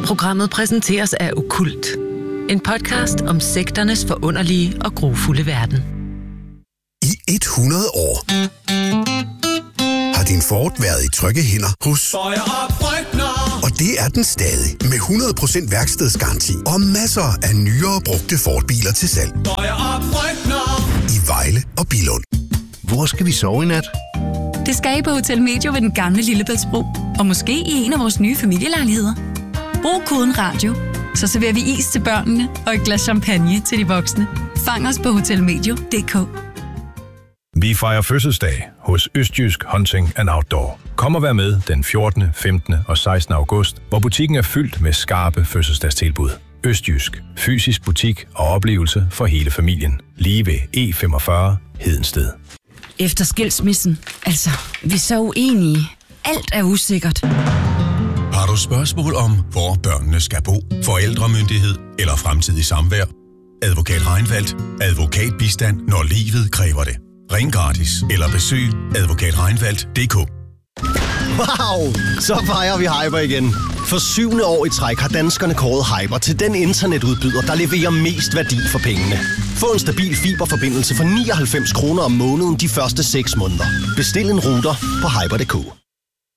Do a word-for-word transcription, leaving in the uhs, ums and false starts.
Programmet præsenteres af Okkult. En podcast om sekternes forunderlige og grufulde verden. I hundrede år har din Ford været i trygge hænder hos Bøjer og Brygner. Og det er den stadig, med hundrede procent værkstedsgaranti og masser af nyere brugte Ford-biler til salg. Bøjer og Brygner. I Vejle og Billund. Hvor skal vi sove i nat? Det skal I på Hotel Medio ved den gamle Lillebæltsbro. Og måske i en af vores nye familielejligheder. Brug koden radio, så serverer vi is til børnene og et glas champagne til de voksne. Fang os på hotel medio punktum d k. Vi fejrer fødselsdag hos Østjysk Hunting and Outdoor. Kom og vær med den fjortende, femtende og sekstende august, hvor butikken er fyldt med skarpe fødselsdagstilbud. Østjysk. Fysisk butik og oplevelse for hele familien. Lige ved E femogfyrre Hedensted. Efter skilsmissen, altså, vi er så uenige. Alt er usikkert. Har du spørgsmål om, hvor børnene skal bo, forældremyndighed eller fremtidig samvær? Advokat Reinfeldt. Advokatbistand, når livet kræver det. Ring gratis eller besøg advokat reinfeldt punktum d k. Wow! Så fejrer vi Hyper igen. For syvende år i træk har danskerne kåret Hyper til den internetudbyder, der leverer mest værdi for pengene. Få en stabil fiberforbindelse for nioghalvfems kroner om måneden de første seks måneder. Bestil en router på hyper punktum d k.